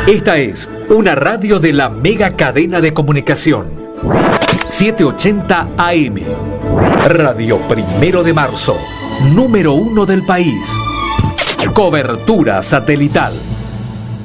Esta es una radio de la mega cadena de comunicación 780 AM. Radio 1 de Marzo, número 1 del país. Cobertura satelital.